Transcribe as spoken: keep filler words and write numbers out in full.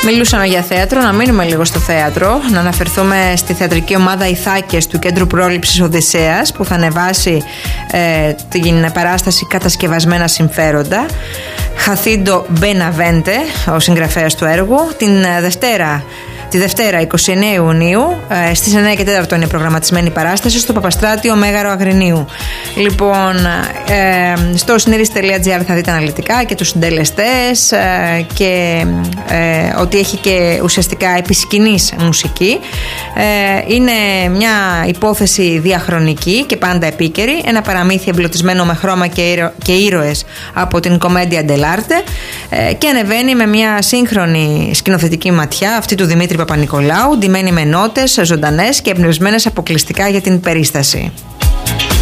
Μιλούσαμε για θέατρο, να μείνουμε λίγο στο θέατρο, να αναφερθούμε στη θεατρική ομάδα Ιθάκες του Κέντρου Πρόληψης Οδυσσέας που θα ανεβάσει ε, την παράσταση Κατασκευασμένα Συμφέροντα. Χαθίντο Μπεναβέντε, ο συγγραφέας του έργου, την Δευτέρα. Τη Δευτέρα, εικοστή ενάτη Ιουνίου, στις εννιά και τέσσερα είναι προγραμματισμένη η παράσταση στο Παπαστράτιο Μέγαρο Αγρινίου. Λοιπόν, ε, στο συνείδηση τελεία τζι άρ θα δείτε αναλυτικά και τους συντελεστές ε, και ε, ότι έχει και ουσιαστικά επισκηνής μουσική. Ε, είναι μια υπόθεση διαχρονική και πάντα επίκαιρη, ένα παραμύθι εμπλουτισμένο με χρώμα και, ήρωε, και ήρωες από την Κομμέντια Ντελάρτε ε, και ανεβαίνει με μια σύγχρονη σκηνοθετική ματιά, αυτή του Δημήτρη Παπα-Νικολάου, ντυμένη με νότες, ζωντανές και εμπνευσμένες αποκλειστικά για την περίσταση.